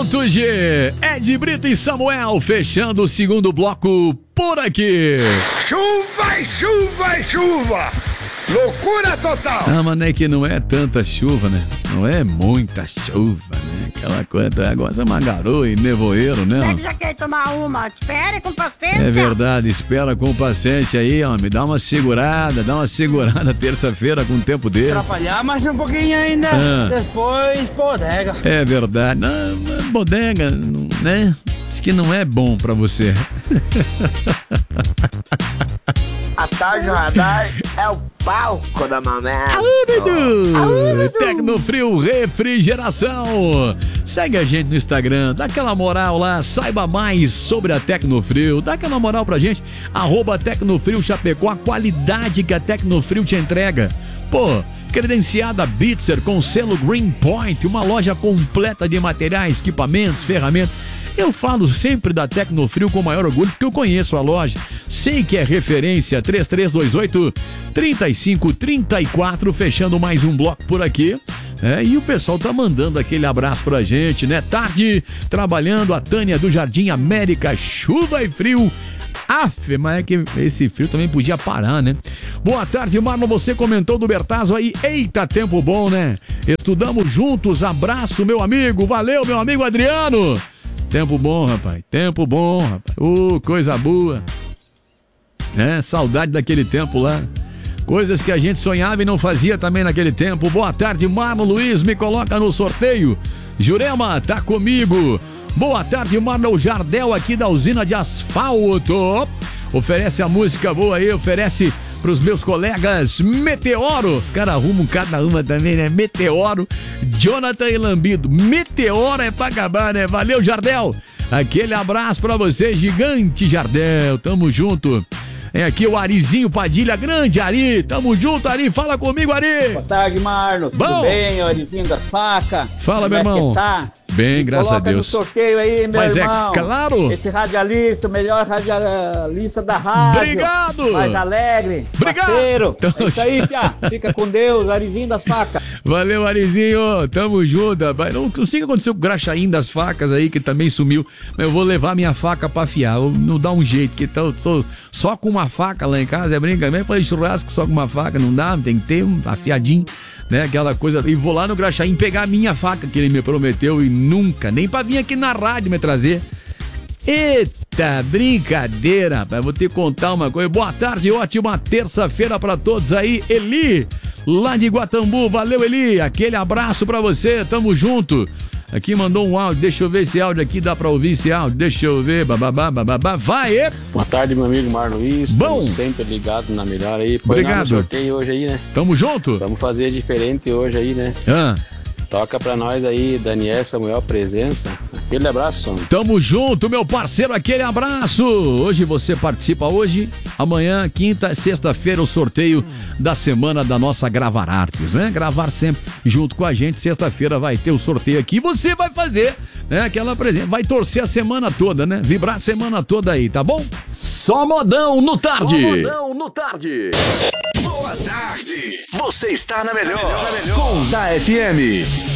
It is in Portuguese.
minutos de Ed Brito e Samuel fechando o segundo bloco por aqui. Chuva e chuva e chuva! Loucura total! Ah, mas é que não é tanta chuva, né? Não é muita chuva, né? Aquela coisa, agora é uma garoa e nevoeiro, né? Você já quer tomar uma? Espere com paciência. É verdade, espera com paciência aí, homem. Dá uma segurada terça-feira com o tempo desse. Atrapalhar mais um pouquinho ainda, depois bodega. É verdade. Não, bodega, né? Diz que não é bom pra você. A Tarde Radar é o palco da mamela. Alô, Dudu! Tecnofrio Refrigeração. Segue a gente no Instagram, dá aquela moral lá, saiba mais sobre a Tecnofrio, dá aquela moral pra gente, @Tecnofrio Chapecó, a qualidade que a Tecnofrio te entrega. Pô, credenciada Bitzer com selo Green Point, uma loja completa de materiais, equipamentos, ferramentas. Eu falo sempre da Tecnofrio com o maior orgulho porque eu conheço a loja. Sei que é referência. 3328-3534, fechando mais um bloco por aqui. E o pessoal tá mandando aquele abraço pra gente, né? Tarde, trabalhando, a Tânia do Jardim América, chuva e frio. Mas é que esse frio também podia parar, né? Boa tarde, Marlon, você comentou do Bertazzo aí. Eita, tempo bom, né? Estudamos juntos, abraço, meu amigo. Valeu, meu amigo Adriano. Tempo bom, rapaz. Tempo bom, rapaz. Coisa boa. Saudade daquele tempo lá. Coisas que a gente sonhava e não fazia também naquele tempo. Boa tarde, Marlon Luiz. Me coloca no sorteio. Jurema, tá comigo. Boa tarde, Marlon Jardel aqui da usina de asfalto. Oferece a música boa aí, oferece pros meus colegas Meteoro. Os caras arrumam cada uma também, né? Meteoro, Jonathan e Lambido. Meteoro é pra acabar, né? Valeu, Jardel. Aquele abraço pra você, gigante Jardel. Tamo junto. É aqui o Arizinho Padilha, grande Ari. Tamo junto, Ari. Fala comigo, Ari. Boa tarde, Marlon. Tudo bem? O Arizinho das facas. Fala, meu irmão. Tá? Bem, graças a Deus. Coloca no sorteio aí, meu irmão. Mas é claro. Esse radialista, o melhor radialista da rádio. Obrigado. Mais alegre. Obrigado. Parceiro. É isso aí, Pia. Fica com Deus, Arizinho das facas. Valeu, Arizinho. Tamo junto, rapaz. Não sei o que aconteceu com o Graxaim das facas aí, que também sumiu. Mas eu vou levar minha faca pra afiar. Não dá um jeito, que tô só com uma faca lá em casa. É brincadeira. Fazer churrasco só com uma faca. Não dá, tem que ter um afiadinho. Né, aquela coisa, e vou lá no Graxaim pegar a minha faca que ele me prometeu e nunca, nem pra vir aqui na rádio me trazer. Eita, brincadeira, rapaz, vou te contar uma coisa. Boa tarde, ótima terça-feira pra todos aí. Eli, lá de Guatambu, valeu, Eli, aquele abraço pra você, tamo junto. Aqui mandou um áudio, deixa eu ver esse áudio aqui, dá pra ouvir esse áudio, deixa eu ver, bababá, vai! Boa tarde, meu amigo Marlon Luiz. Bom! Estamos sempre ligado na melhor aí. Obrigado. No sorteio hoje aí, né? Tamo junto? Vamos fazer diferente hoje aí, né? Toca pra nós aí, Daniel, Samuel, presença. Aquele abraço. Tamo junto, meu parceiro, aquele abraço. Hoje você participa hoje, amanhã, quinta, sexta-feira, o sorteio da semana da nossa Gravar Artes, né? Gravar sempre junto com a gente. Sexta-feira vai ter o sorteio aqui. Você vai fazer, né? Aquela presença. Vai torcer a semana toda, né? Vibrar a semana toda aí, tá bom? Só modão no tarde. Só modão no tarde. Boa tarde. Você está na melhor. Com da FM.